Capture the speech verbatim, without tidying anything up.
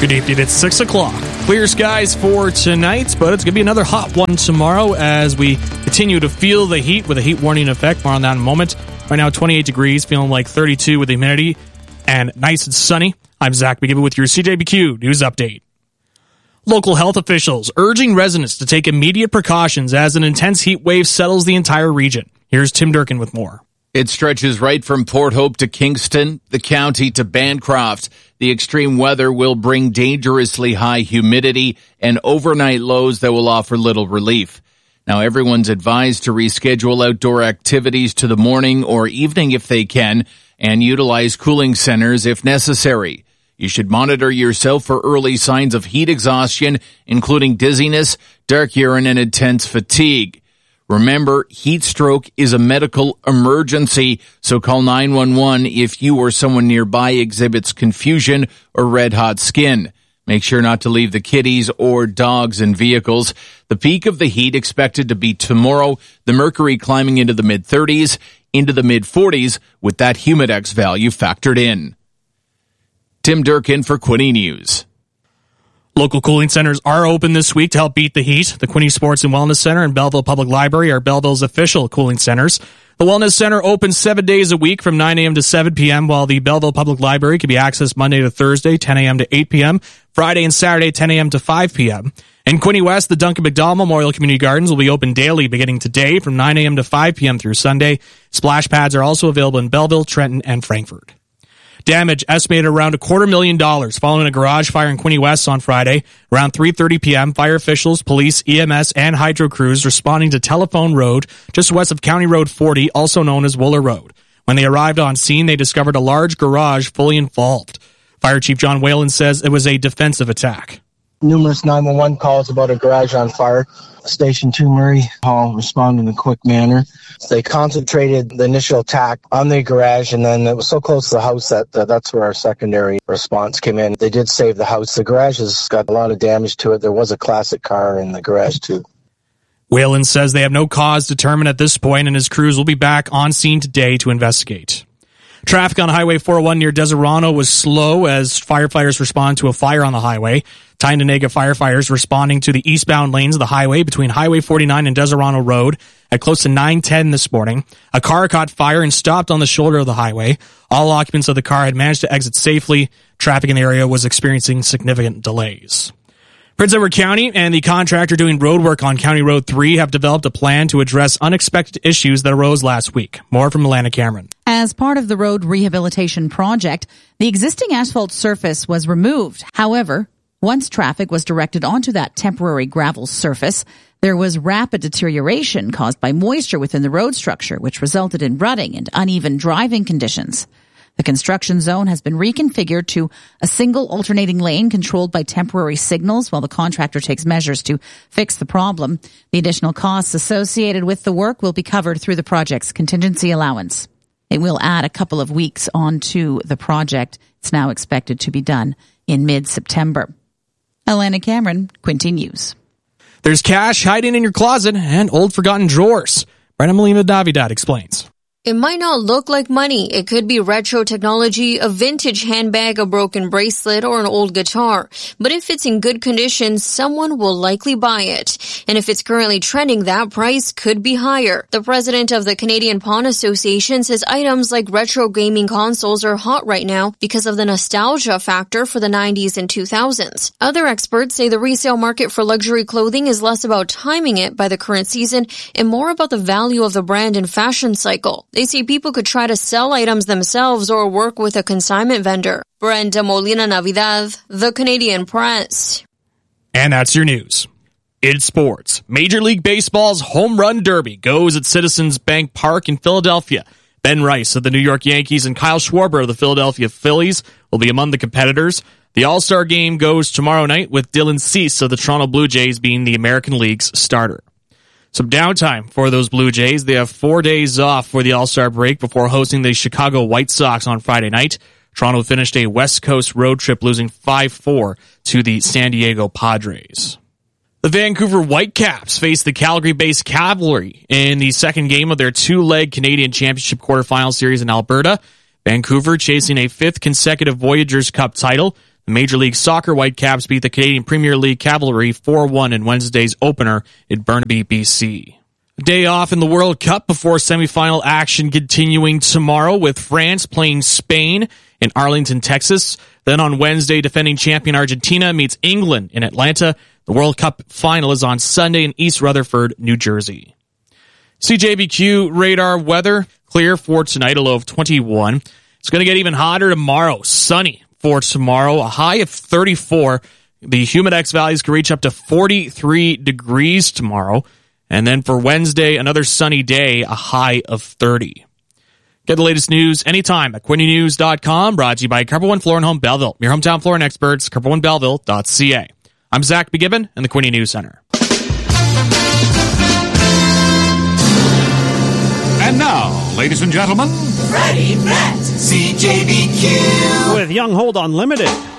Good evening, it's six o'clock. Clear skies for tonight, but it's going to be another hot one tomorrow as we continue to feel the heat with a heat warning effect. More on that in a moment. Right now, twenty-eight degrees, feeling like thirty-two with the humidity, and nice and sunny. I'm Zach McGibbon with your C J B Q News Update. Local health officials urging residents to take immediate precautions as an intense heat wave settles the entire region. Here's Tim Durkin with more. It stretches right from Port Hope to Kingston, the county to Bancroft. The extreme weather will bring dangerously high humidity and overnight lows that will offer little relief. Now, everyone's advised to reschedule outdoor activities to the morning or evening if they can, and utilize cooling centers if necessary. You should monitor yourself for early signs of heat exhaustion, including dizziness, dark urine, and intense fatigue. Remember, heat stroke is a medical emergency, so call nine one one if you or someone nearby exhibits confusion or red-hot skin. Make sure not to leave the kiddies or dogs in vehicles. The peak of the heat expected to be tomorrow, the mercury climbing into the mid-thirties, into the mid-forties, with that humidex value factored in. Tim Durkin for Quinte News. Local cooling centers are open this week to help beat the heat. The Quinte Sports and Wellness Center and Belleville Public Library are Belleville's official cooling centers. The Wellness Center opens seven days a week from nine a.m. to seven p.m., while the Belleville Public Library can be accessed Monday to Thursday, ten a.m. to eight p.m., Friday and Saturday, ten a.m. to five p.m. In Quinte West, the Duncan McDowell Memorial Community Gardens will be open daily beginning today from nine a.m. to five p.m. through Sunday. Splash pads are also available in Belleville, Trenton, and Frankfort. Damage estimated around a quarter million dollars following a garage fire in Quinte West on Friday. Around three thirty p.m., fire officials, police, E M S, and hydro crews responding to Telephone Road, just west of County Road forty, also known as Wooler Road. When they arrived on scene, they discovered a large garage fully involved. Fire Chief John Whalen says it was a defensive attack. Numerous nine one one calls about a garage on fire. Station two Murray Hall responded in a quick manner. They concentrated the initial attack on the garage, and then it was so close to the house that uh, that's where our secondary response came in. They did save the house. The garage has got a lot of damage to it. There was a classic car in the garage, too. Whalen says they have no cause determined at this point, and his crews will be back on scene today to investigate. Traffic on Highway four oh one near Deserano was slow as firefighters respond to a fire on the highway. Tyndonega firefighters responding to the eastbound lanes of the highway between Highway forty-nine and Deserano Road at close to nine ten this morning. A car caught fire and stopped on the shoulder of the highway. All occupants of the car had managed to exit safely. Traffic in the area was experiencing significant delays. Prince Edward County and the contractor doing road work on County Road three have developed a plan to address unexpected issues that arose last week. More from Alana Cameron. As part of the road rehabilitation project, the existing asphalt surface was removed. However, once traffic was directed onto that temporary gravel surface, there was rapid deterioration caused by moisture within the road structure, which resulted in rutting and uneven driving conditions. The construction zone has been reconfigured to a single alternating lane controlled by temporary signals while the contractor takes measures to fix the problem. The additional costs associated with the work will be covered through the project's contingency allowance. It will add a couple of weeks onto the project. It's now expected to be done in mid-September. Alana Cameron, Quinte News. There's cash hiding in your closet and old forgotten drawers. Brenda Molina Navidad explains. It might not look like money. It could be retro technology, a vintage handbag, a broken bracelet, or an old guitar. But if it's in good condition, someone will likely buy it. And if it's currently trending, that price could be higher. The president of the Canadian Pawn Association says items like retro gaming consoles are hot right now because of the nostalgia factor for the nineties and two thousands. Other experts say the resale market for luxury clothing is less about timing it by the current season and more about the value of the brand and fashion cycle. They say people could try to sell items themselves or work with a consignment vendor. Brenda Molina Navidad, The Canadian Press. And that's your news. In sports, Major League Baseball's Home Run Derby goes at Citizens Bank Park in Philadelphia. Ben Rice of the New York Yankees and Kyle Schwarber of the Philadelphia Phillies will be among the competitors. The All-Star Game goes tomorrow night with Dylan Cease of the Toronto Blue Jays being the American League's starter. Some downtime for those Blue Jays. They have four days off for the All-Star break before hosting the Chicago White Sox on Friday night. Toronto finished a West Coast road trip losing five four to the San Diego Padres. The Vancouver Whitecaps face the Calgary-based Cavalry in the second game of their two-leg Canadian Championship quarterfinal series in Alberta. Vancouver chasing a fifth consecutive Voyageurs Cup title. The Major League Soccer Whitecaps beat the Canadian Premier League Cavalry four one in Wednesday's opener in Burnaby, B C. A day off in the World Cup before semifinal action continuing tomorrow with France playing Spain in Arlington, Texas. Then on Wednesday, defending champion Argentina meets England in Atlanta. The World Cup final is on Sunday in East Rutherford, New Jersey. C J B Q radar weather, clear for tonight, a low of twenty-one. It's going to get even hotter tomorrow. Sunny for tomorrow, a high of thirty-four. The Humidex values can reach up to forty-three degrees tomorrow. And then for Wednesday, another sunny day, a high of thirty. Get the latest news anytime at Quinte News dot com, brought to you by Carpet One Floor and Home Belleville. Your hometown flooring experts, carpet one belleville dot c a. I'm Zach McGibbon in the Quinte News Center. And now, ladies and gentlemen, Freddie Brett, C J B Q. With Young Hold Unlimited.